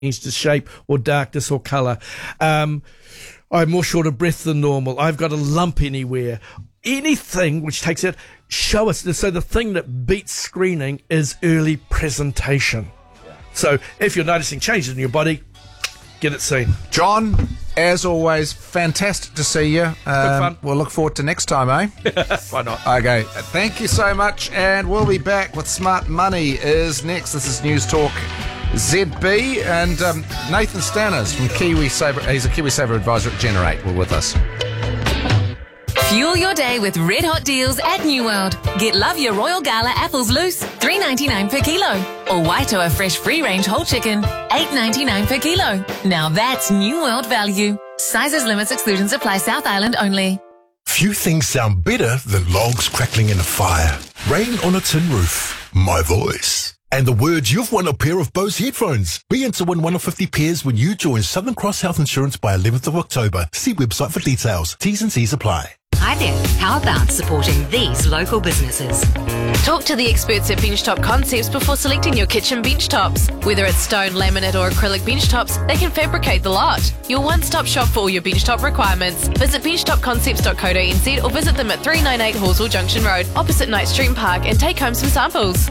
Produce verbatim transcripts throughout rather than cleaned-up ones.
to shape or darkness or colour. Um, I'm more short of breath than normal. I've got a lump anywhere. Anything which takes it, show us. So the thing that beats screening is early presentation. So if you're noticing changes in your body, get it seen. John, as always, fantastic to see you. Um, Good fun. We'll look forward to next time, eh? Why not? Okay, thank you so much, and we'll be back with Smart Money is next. This is News Talk Z B, and um, Nathan Stanners from KiwiSaver, he's a KiwiSaver advisor at Generate, were with us. Fuel your day with red hot deals at New World. Get Love Your Royal Gala apples loose, three ninety-nine per kilo. Or Waitoa fresh free-range whole chicken, eight ninety-nine per kilo. Now that's New World value. Sizes, limits, exclusions apply. South Island only. Few things sound better than logs crackling in a fire, rain on a tin roof, my voice, and the words you've won a pair of Bose headphones. Be in to win one of fifty pairs when you join Southern Cross Health Insurance by eleventh of October. See website for details. T's and C's apply. Hi there. How about supporting these local businesses? Talk to the experts at Benchtop Concepts before selecting your kitchen bench tops. Whether it's stone, laminate or acrylic bench tops, they can fabricate the lot. Your one-stop shop for all your benchtop requirements. Visit benchtop concepts dot co dot n z or visit them at three ninety-eight Horsell Junction Road, opposite Knight Stream Park, and take home some samples.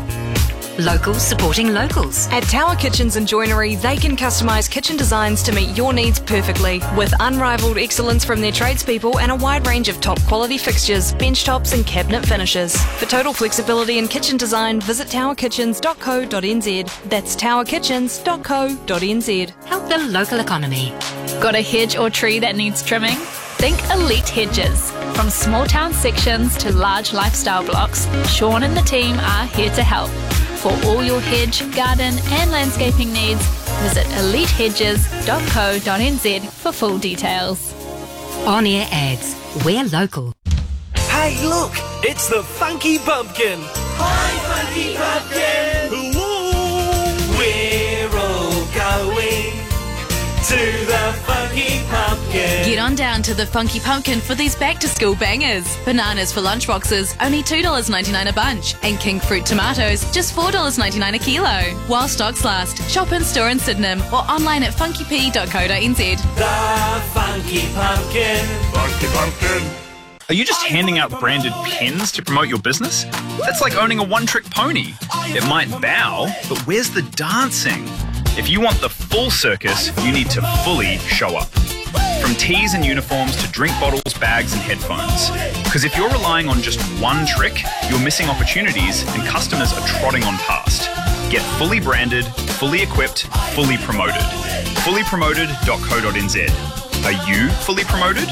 Locals supporting locals. At Tower Kitchens and Joinery, they can customise kitchen designs to meet your needs perfectly. With unrivalled excellence from their tradespeople and a wide range of top quality fixtures, bench tops and cabinet finishes. For total flexibility in kitchen design, visit tower kitchens dot co dot n z. That's tower kitchens dot co dot n z. Help the local economy. Got a hedge or tree that needs trimming? Think Elite Hedges. From small town sections to large lifestyle blocks, Sean and the team are here to help. For all your hedge, garden and landscaping needs, visit elite hedges dot co dot n z for full details. On-air ads. We're local. Hey, look! It's the Funky Pumpkin! Hi, Funky Pumpkin! Whoa. We're all going to the Funky Pumpkin. Get on down to the Funky Pumpkin for these back-to-school bangers. Bananas for lunchboxes, only two dollars ninety-nine a bunch. And king fruit tomatoes, just four dollars ninety-nine a kilo. While stocks last, shop in store in Sydenham or online at funky p dot co dot n z. The Funky Pumpkin. Funky Pumpkin. Are you just handing out branded pins to promote your business? That's like owning a one-trick pony. It might bow, but where's the dancing? If you want the full circus, you need to fully show up. From tees and uniforms to drink bottles, bags and headphones. Because if you're relying on just one trick, you're missing opportunities and customers are trotting on past. Get fully branded, fully equipped, fully promoted. fully promoted dot co dot n z. Are you fully promoted?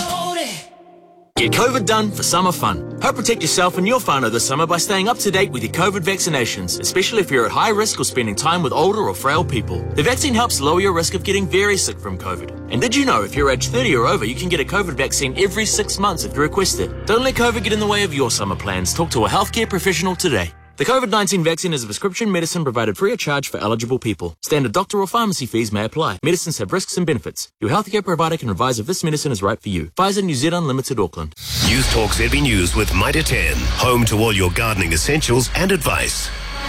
Get COVID done for summer fun. Help protect yourself and your whānau this summer by staying up to date with your COVID vaccinations, especially if you're at high risk or spending time with older or frail people. The vaccine helps lower your risk of getting very sick from COVID. And did you know if you're age thirty or over, you can get a COVID vaccine every six months if you request it? Don't let COVID get in the way of your summer plans. Talk to a healthcare professional today. The COVID nineteen vaccine is a prescription medicine provided free of charge for eligible people. Standard doctor or pharmacy fees may apply. Medicines have risks and benefits. Your healthcare provider can advise if this medicine is right for you. Pfizer New Zealand Limited, Auckland. News Talk Z B News with Mitre ten. Home to all your gardening essentials and advice.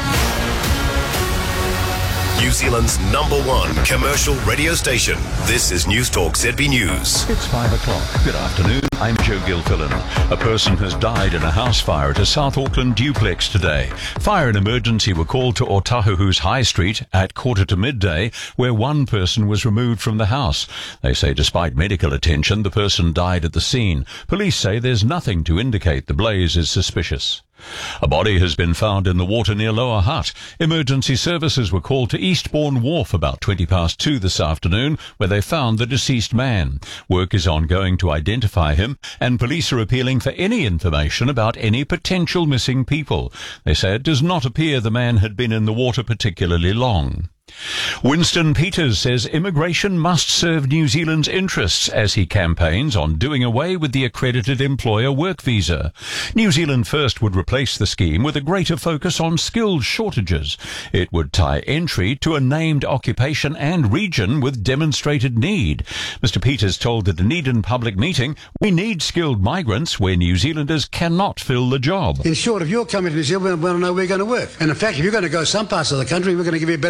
New Zealand's number one commercial radio station. This is News Talk Z B News. It's five o'clock. Good afternoon. I'm Joe Gilfillan. A person has died in a house fire at a South Auckland duplex today. Fire and emergency were called to Otahuhu's High Street at quarter to midday, where one person was removed from the house. They say despite medical attention, the person died at the scene. Police say there's nothing to indicate the blaze is suspicious. A body has been found in the water near Lower Hutt. Emergency services were called to Eastbourne Wharf about twenty past two this afternoon, where they found the deceased man. Work is ongoing to identify him, and police are appealing for any information about any potential missing people. They say it does not appear the man had been in the water particularly long. Winston Peters says immigration must serve New Zealand's interests as he campaigns on doing away with the accredited employer work visa. New Zealand First would replace the scheme with a greater focus on skills shortages. It would tie entry to a named occupation and region with demonstrated need. Mister Peters told the Dunedin public meeting, "We need skilled migrants where New Zealanders cannot fill the job." In short, if you're coming to New Zealand, we want to know where you're going to work. And in fact, if you're going to go some parts of the country, we're going to give you a better chance.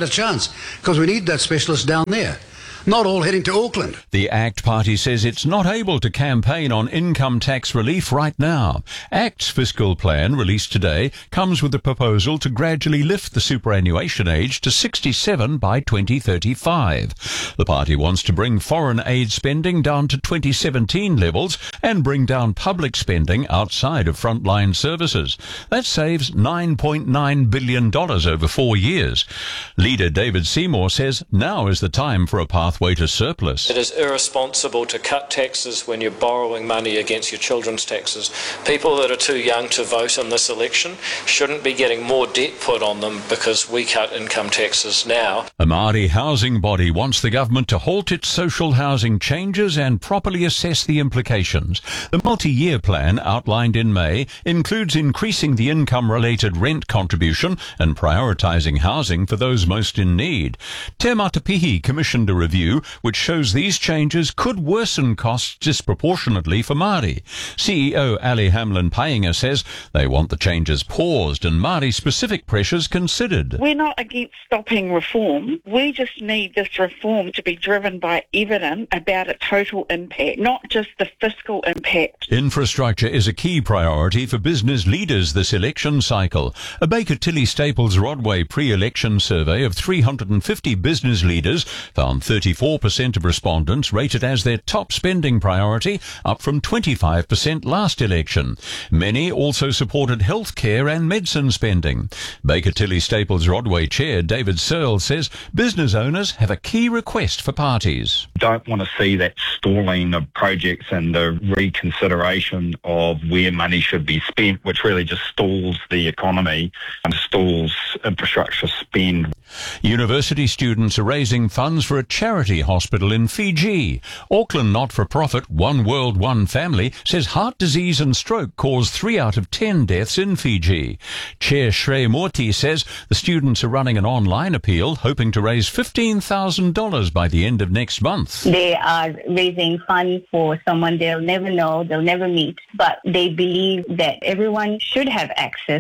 chance, because we need that specialist down there. Not all heading to Auckland. The ACT Party says it's not able to campaign on income tax relief right now. ACT's fiscal plan, released today, comes with a proposal to gradually lift the superannuation age to sixty-seven by twenty thirty-five. The party wants to bring foreign aid spending down to twenty seventeen levels and bring down public spending outside of frontline services. That saves nine point nine billion dollars over four years. Leader David Seymour says now is the time for a path way to surplus. It is irresponsible to cut taxes when you're borrowing money against your children's taxes. People that are too young to vote in this election shouldn't be getting more debt put on them because we cut income taxes now. A Māori housing body wants the government to halt its social housing changes and properly assess the implications. The multi-year plan outlined in May includes increasing the income-related rent contribution and prioritising housing for those most in need. Te Matapihi commissioned a review which shows these changes could worsen costs disproportionately for Māori. C E O Ali Hamlin-Painga says they want the changes paused and Māori-specific pressures considered. We're not against stopping reform. We just need this reform to be driven by evidence about its total impact, not just the fiscal impact. Infrastructure is a key priority for business leaders this election cycle. A Baker Tilly Staples Rodway pre-election survey of three hundred fifty business leaders found thirty-four percent of respondents rated as their top spending priority, up from twenty-five percent last election. Many also supported healthcare and medicine spending. Baker Tilly Staples Rodway Chair David Searle says business owners have a key request for parties. Don't want to see that stalling of projects and the reconsideration of where money should be spent, which really just stalls the economy and stalls infrastructure spend. University students are raising funds for a charity hospital in Fiji. Auckland not-for-profit One World One Family says heart disease and stroke cause three out of ten deaths in Fiji. Chair Shrey Morty says the students are running an online appeal hoping to raise fifteen thousand dollars by the end of next month. They are raising funds for someone they'll never know, they'll never meet, but they believe that everyone should have access.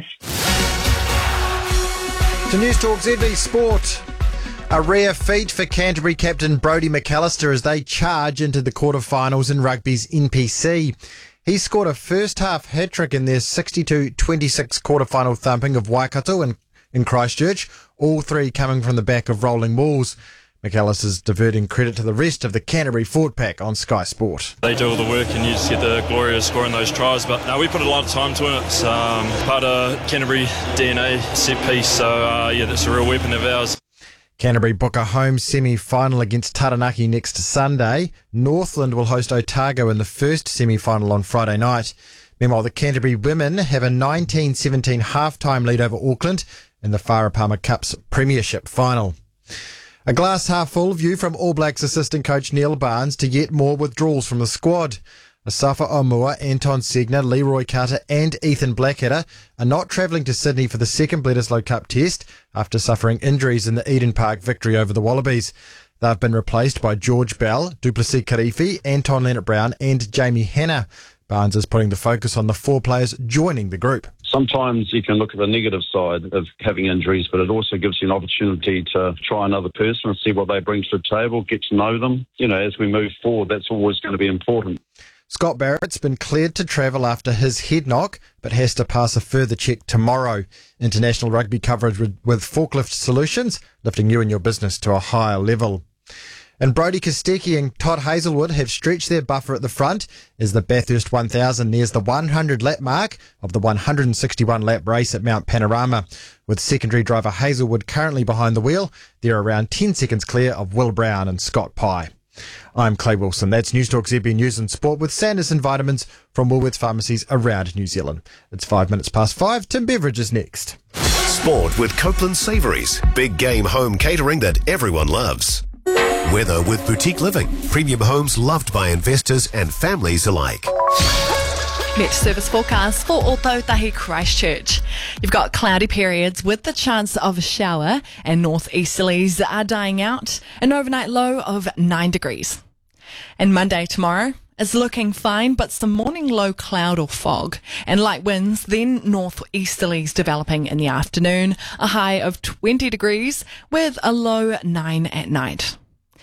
To News Talk Z B Sport. A rare feat for Canterbury captain Brodie McAllister as they charge into the quarterfinals in rugby's N P C. He scored a first-half hat-trick in their sixty-two twenty-six quarterfinal thumping of Waikato in, in Christchurch, all three coming from the back of rolling balls. McAllister's diverting credit to the rest of the Canterbury Fort Pack on Sky Sport. They do all the work and you just get the glory of scoring those tries, but no, we put a lot of time to it. It's um, part of Canterbury D N A set piece, so uh, yeah, that's a real weapon of ours. Canterbury book a home semi-final against Taranaki next Sunday. Northland will host Otago in the first semi-final on Friday night. Meanwhile, the Canterbury women have a nineteen seventeen half-time lead over Auckland in the Farah Palmer Cup's Premiership final. A glass half full view from All Blacks assistant coach Neil Barnes to yet more withdrawals from the squad. Asafa Omua, Anton Segner, Leroy Carter and Ethan Blackadder are not travelling to Sydney for the second Bledisloe Cup test after suffering injuries in the Eden Park victory over the Wallabies. They've been replaced by George Bell, Duplessis Karifi, Anton Leonard-Brown and Jamie Hanna. Barnes is putting the focus on the four players joining the group. Sometimes you can look at the negative side of having injuries, but it also gives you an opportunity to try another person and see what they bring to the table, get to know them. You know, as we move forward, that's always going to be important. Scott Barrett's been cleared to travel after his head knock, but has to pass a further check tomorrow. International rugby coverage with, with Forklift Solutions, lifting you and your business to a higher level. And Brodie Kostecki and Todd Hazelwood have stretched their buffer at the front as the Bathurst one thousand nears the one hundred lap mark of the one hundred sixty-one lap race at Mount Panorama. With secondary driver Hazelwood currently behind the wheel, they're around ten seconds clear of Will Brown and Scott Pye. I'm Clay Wilson. That's News Talk Z B News and Sport with Sanderson Vitamins from Woolworths pharmacies around New Zealand. It's five minutes past five. Tim Beveridge is next. Sport with Copeland Savouries. Big game home catering that everyone loves. Weather with Boutique Living. Premium homes loved by investors and families alike. Met service forecast for Ōtautahi Christchurch. You've got cloudy periods with the chance of a shower and northeasterlies are dying out. An overnight low of nine degrees. And Monday tomorrow, is looking fine, but some morning low cloud or fog and light winds, then northeasterlies developing in the afternoon. A high of twenty degrees with a low nine at night.